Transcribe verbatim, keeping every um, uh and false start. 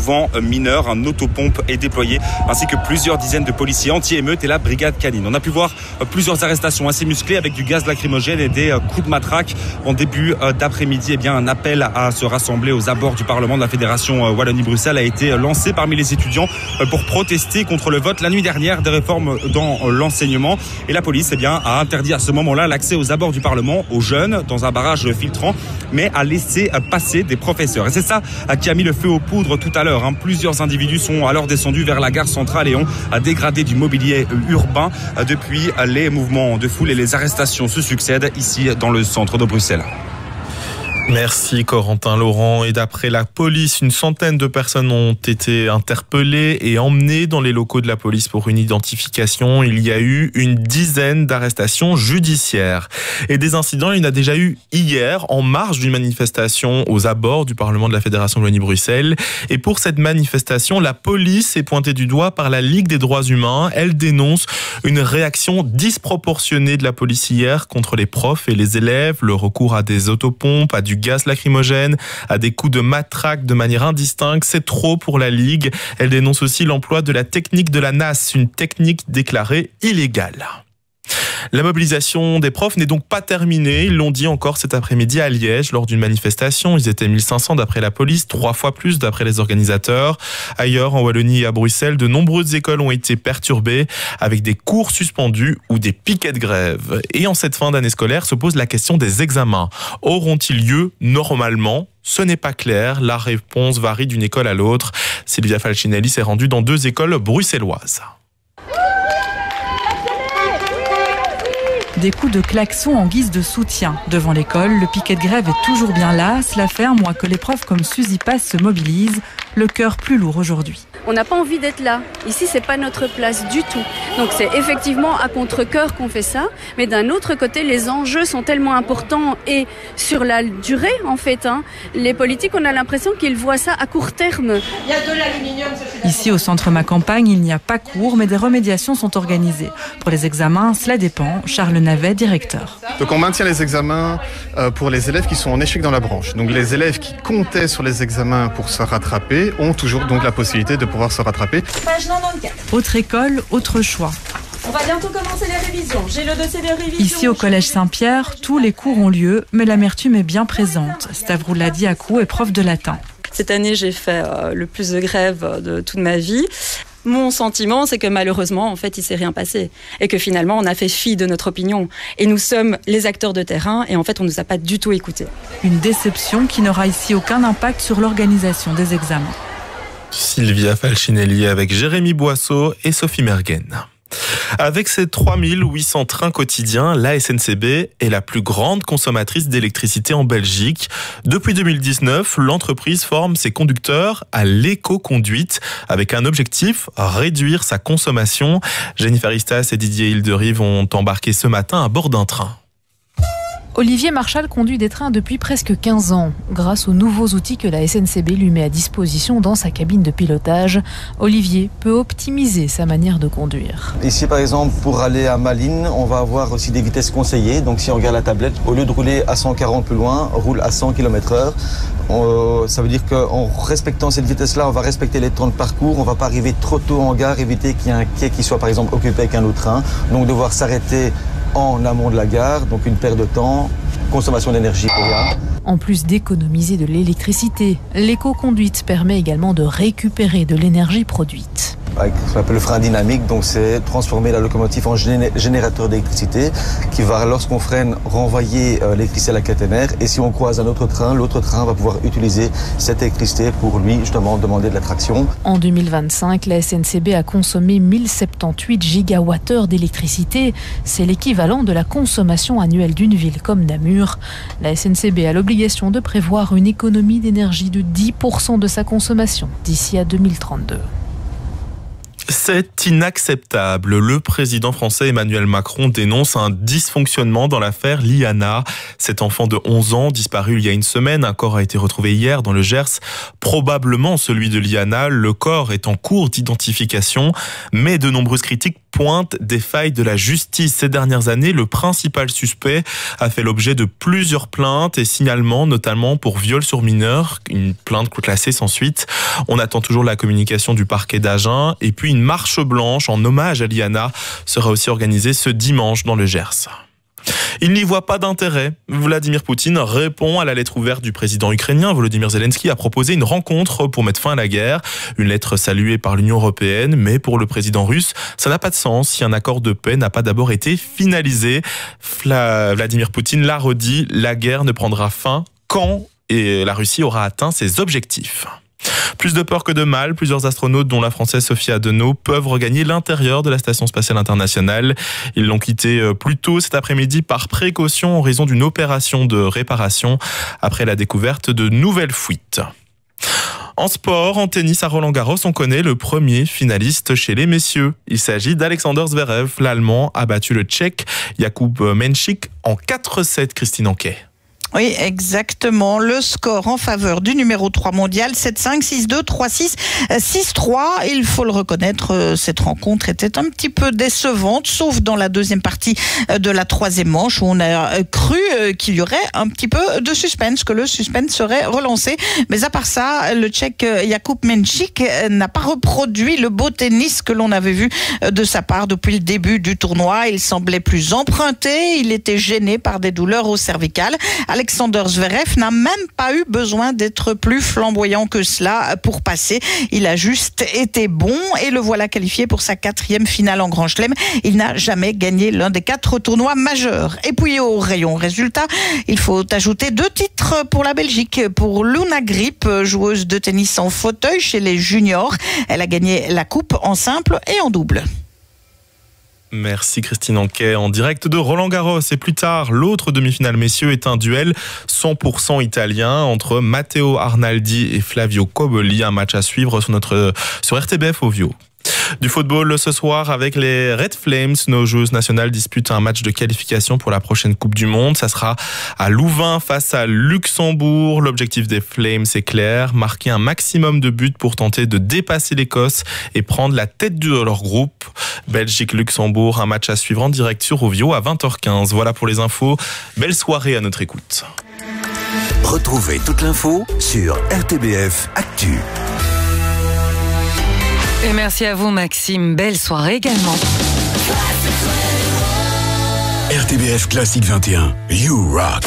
mouvement mineur. Un autopompe est déployé ainsi que plusieurs dizaines de policiers anti-émeute et la brigade canine. On a pu voir plusieurs arrestations assez musclées avec du gaz lacrymogène et des coups de matraque. En début d'après-midi, eh bien, un appel à se rassembler aux abords du Parlement de la Fédération Wallonie-Bruxelles a été lancé parmi les étudiants pour protester contre le vote la nuit dernière des réformes dans l'enseignement. Et la police eh bien, a interdit à ce moment-là l'accès aux abords du Parlement aux jeunes dans un barrage filtrant, mais a laissé passer des professeurs. Et c'est ça qui a mis le feu aux poudres tout à l'heure. Hein. Plusieurs individus sont alors descendus vers la gare centrale et ont dégradé du mobilier urbain. Depuis, les mouvements de foule et les arrestations se succèdent ici dans le centre de Bruxelles. Merci Corentin Laurent. Et d'après la police, une centaine de personnes ont été interpellées et emmenées dans les locaux de la police pour une identification. Il y a eu une dizaine d'arrestations judiciaires. Et des incidents, il y en a déjà eu hier en marge d'une manifestation aux abords du Parlement de la Fédération Wallonie-Bruxelles. Et pour cette manifestation, la police est pointée du doigt par la Ligue des droits humains. Elle dénonce une réaction disproportionnée de la police hier contre les profs et les élèves, le recours à des autopompes, à du gaz lacrymogène, à des coups de matraque de manière indistincte. C'est trop pour la Ligue. Elle dénonce aussi l'emploi de la technique de la N A S, une technique déclarée illégale. La mobilisation des profs n'est donc pas terminée. Ils l'ont dit encore cet après-midi à Liège lors d'une manifestation. Ils étaient mille cinq cents d'après la police, trois fois plus d'après les organisateurs. Ailleurs, en Wallonie et à Bruxelles, de nombreuses écoles ont été perturbées avec des cours suspendus ou des piquets de grève. Et en cette fin d'année scolaire se pose la question des examens. Auront-ils lieu normalement ? Ce n'est pas clair. La réponse varie d'une école à l'autre. Sylvia Falcinelli s'est rendue dans deux écoles bruxelloises. Des coups de klaxon en guise de soutien. Devant l'école, le piquet de grève est toujours bien là. Cela fait un mois que les profs comme Suzy Pass se mobilisent. Le cœur plus lourd aujourd'hui. On n'a pas envie d'être là. Ici, c'est pas notre place du tout. Donc c'est effectivement à contre-cœur qu'on fait ça. Mais d'un autre côté, les enjeux sont tellement importants et sur la durée, en fait. Hein, les politiques, on a l'impression qu'ils voient ça à court terme. Il y a de l'aluminium. Ici, au centre Ma Campagne, il n'y a pas cours, mais des remédiations sont organisées. Pour les examens, cela dépend. Charles Navet, directeur. Donc on maintient les examens pour les élèves qui sont en échec dans la branche. Donc les élèves qui comptaient sur les examens pour se rattraper ont toujours donc la possibilité de pouvoir se rattraper. Page quatre-vingt-quatre. Autre école, autre choix. On va bientôt commencer les révisions. J'ai le dossier des révisions. Ici au Collège Saint-Pierre, tous les cours ont lieu, mais l'amertume est bien présente. Stavroula Diakou est prof de latin. Cette année, j'ai fait euh, le plus de grèves de toute ma vie. Mon sentiment, c'est que malheureusement, en fait, il ne s'est rien passé. Et que finalement, on a fait fi de notre opinion. Et nous sommes les acteurs de terrain et en fait, on ne nous a pas du tout écoutés. Une déception qui n'aura ici aucun impact sur l'organisation des examens. Sylvia Falcinelli avec Jérémy Boisseau et Sophie Mergen. Avec ses trois mille huit cents trains quotidiens, la S N C B est la plus grande consommatrice d'électricité en Belgique. Depuis deux mille dix-neuf, l'entreprise forme ses conducteurs à l'éco-conduite avec un objectif, réduire sa consommation. Jennifer Istas et Didier Hilderive ont embarqué ce matin à bord d'un train. Olivier Marchal conduit des trains depuis presque quinze ans. Grâce aux nouveaux outils que la S N C B lui met à disposition dans sa cabine de pilotage, Olivier peut optimiser sa manière de conduire. Ici, par exemple, pour aller à Malines, on va avoir aussi des vitesses conseillées. Donc si on regarde la tablette, au lieu de rouler à cent quarante plus loin, on roule à cent kilomètres heure. On, ça veut dire qu'en respectant cette vitesse-là, on va respecter les temps de parcours. On ne va pas arriver trop tôt en gare, éviter qu'il y ait un quai qui soit par exemple occupé avec un autre train. Donc devoir s'arrêter en amont de la gare, donc une perte de temps, consommation d'énergie pour rien. En plus d'économiser de l'électricité, l'éco-conduite permet également de récupérer de l'énergie produite. Avec ce qu'on appelle le frein dynamique, donc c'est transformer la locomotive en géné- générateur d'électricité qui va, lorsqu'on freine, renvoyer euh, l'électricité à la caténaire. Et si on croise un autre train, l'autre train va pouvoir utiliser cette électricité pour lui justement demander de la traction. En deux mille vingt-cinq, la S N C B a consommé mille soixante-dix-huit gigawattheures d'électricité. C'est l'équivalent de la consommation annuelle d'une ville comme Namur. La S N C B a l'obligation de prévoir une économie d'énergie de dix pour cent de sa consommation d'ici à deux mille trente-deux. C'est inacceptable. Le président français Emmanuel Macron dénonce un dysfonctionnement dans l'affaire Liana. Cet enfant de onze ans, disparu il y a une semaine, un corps a été retrouvé hier dans le Gers. Probablement celui de Liana. Le corps est en cours d'identification, mais de nombreuses critiques pointent des failles de la justice. Ces dernières années, le principal suspect a fait l'objet de plusieurs plaintes et signalements, notamment pour viol sur mineur. Une plainte classée sans suite. On attend toujours la communication du parquet d'Agen. Et puis une marche blanche en hommage à Liana sera aussi organisée ce dimanche dans le Gers. Il n'y voit pas d'intérêt. Vladimir Poutine répond à la lettre ouverte du président ukrainien. Volodymyr Zelensky a proposé une rencontre pour mettre fin à la guerre. Une lettre saluée par l'Union européenne, mais pour le président russe, ça n'a pas de sens si un accord de paix n'a pas d'abord été finalisé. Vladimir Poutine l'a redit, la guerre ne prendra fin quand et la Russie aura atteint ses objectifs. Plus de peur que de mal, plusieurs astronautes, dont la française Sophie Adenau, peuvent regagner l'intérieur de la Station spatiale internationale. Ils l'ont quitté plus tôt cet après-midi par précaution en raison d'une opération de réparation après la découverte de nouvelles fuites. En sport, en tennis à Roland-Garros, on connaît le premier finaliste chez les messieurs. Il s'agit d'Alexander Zverev. L'Allemand a battu le Tchèque Jakub Menšík en quatre sept, Christine Anquet. Oui, exactement. Le score en faveur du numéro trois mondial, sept cinq, six deux, trois six, six trois. Il faut le reconnaître, cette rencontre était un petit peu décevante, sauf dans la deuxième partie de la troisième manche où on a cru qu'il y aurait un petit peu de suspense, que le suspense serait relancé. Mais à part ça, le Tchèque Jakub Menšík n'a pas reproduit le beau tennis que l'on avait vu de sa part depuis le début du tournoi. Il semblait plus emprunté, il était gêné par des douleurs au cervical. Alexander Zverev n'a même pas eu besoin d'être plus flamboyant que cela pour passer. Il a juste été bon et le voilà qualifié pour sa quatrième finale en Grand Chelem. Il n'a jamais gagné l'un des quatre tournois majeurs. Et puis au rayon résultat, il faut ajouter deux titres pour la Belgique. Pour Luna Grip, joueuse de tennis en fauteuil chez les juniors. Elle a gagné la coupe en simple et en double. Merci Christine Anquet en direct de Roland-Garros. Et plus tard, l'autre demi-finale messieurs est un duel cent pour cent italien entre Matteo Arnaldi et Flavio Cobolli. Un match à suivre sur, notre, sur R T B F Ovio. Du football ce soir avec les Red Flames. Nos joueuses nationales disputent un match de qualification pour la prochaine Coupe du Monde. Ça sera à Louvain face à Luxembourg. L'objectif des Flames est clair, marquer un maximum de buts pour tenter de dépasser l'Écosse et prendre la tête de leur groupe. Belgique-Luxembourg, un match à suivre en direct sur Ovio à vingt heures quinze. Voilà pour les infos. Belle soirée à notre écoute. Retrouvez toute l'info sur R T B F Actu. Et merci à vous Maxime, belle soirée également. R T B F Classique vingt et un, You Rock.